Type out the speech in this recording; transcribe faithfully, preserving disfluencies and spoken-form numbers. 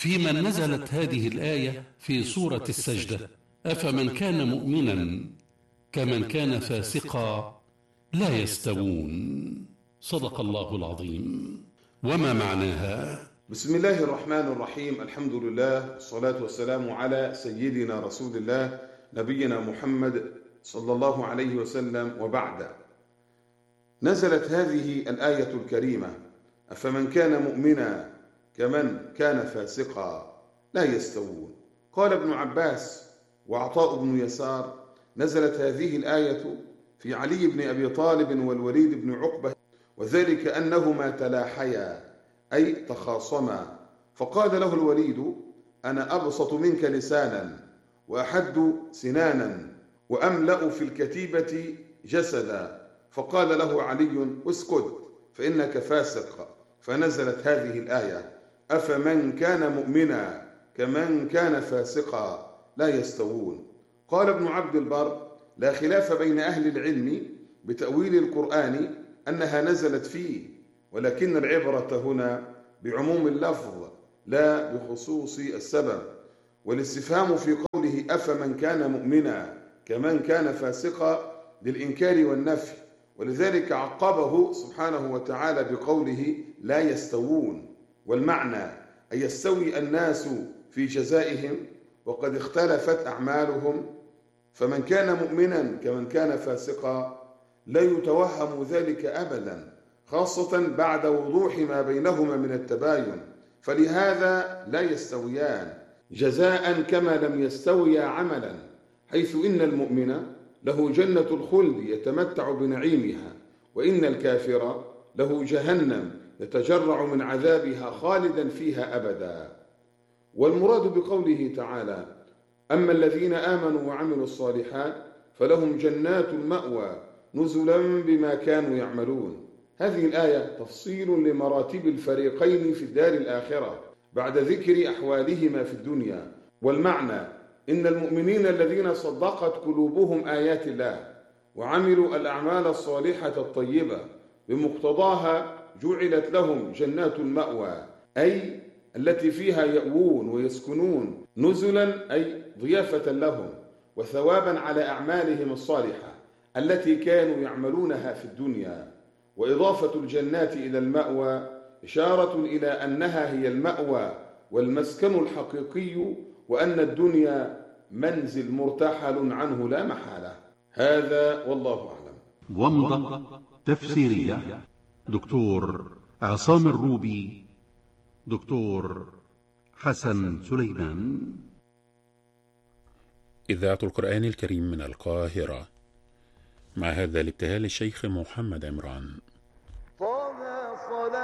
في من نزلت هذه الآية في سورة السجدة: أفمن كان مؤمنا كمن كان فاسقا لا يستوون. صدق الله العظيم. وما معناها؟ بسم الله الرحمن الرحيم. الحمد لله والصلاة والسلام على سيدنا رسول الله نبينا محمد صلى الله عليه وسلم، وبعد. نزلت هذه الآية الكريمة: أفمن كان مؤمنا كمن كان فاسقا لا يستوون. قال ابن عباس وعطاء بن يسار: نزلت هذه الآية في علي بن أبي طالب والوليد بن عقبة، وذلك أنهما تلاحيا أي تخاصما، فقال له الوليد: أنا أبسط منك لسانا وأحد سنانا وأملأ في الكتيبة جسدا، فقال له علي: اسكت فإنك فاسق. فنزلت هذه الآية: أفمن كان مؤمنا كمن كان فاسقا لا يستوون. قال ابن عبد البر: لا خلاف بين أهل العلم بتأويل القرآن أنها نزلت فيه، ولكن العبرة هنا بعموم اللفظ لا بخصوص السبب، والاستفهام في قوله أفمن كان مؤمنا كمن كان فاسقا للإنكار والنفي، ولذلك عقبه سبحانه وتعالى بقوله لا يستوون، والمعنى أن يستوي الناس في جزائهم وقد اختلفت أعمالهم، فمن كان مؤمنا كمن كان فاسقا لا يتوهم ذلك أبدا، خاصة بعد وضوح ما بينهما من التباين، فلهذا لا يستويان جزاء كما لم يستويا عملا، حيث إن المؤمن له جنة الخلد يتمتع بنعيمها، وإن الكافر له جهنم يتجرع من عذابها خالدا فيها أبدا. والمراد بقوله تعالى: أما الذين آمنوا وعملوا الصالحات فلهم جنات المأوى نزلا بما كانوا يعملون. هذه الآية تفصيل لمراتب الفريقين في الدار الآخرة بعد ذكر أحوالهما في الدنيا، والمعنى إن المؤمنين الذين صدقت قلوبهم آيات الله وعملوا الأعمال الصالحة الطيبة بمقتضاها جعلت لهم جنات المأوى، أي التي فيها يأوون ويسكنون، نزلا أي ضيافة لهم وثوابا على أعمالهم الصالحة التي كانوا يعملونها في الدنيا. وإضافة الجنات إلى المأوى إشارة إلى أنها هي المأوى والمسكن الحقيقي، وأن الدنيا منزل مرتحل عنه لا محالة. هذا والله أعلم. ومضة تفسيرية دكتور عصام الروبي، دكتور حسن سليمان. إذاعة القرآن الكريم من القاهرة، مع هذا الابتهال الشيخ محمد عمران. طه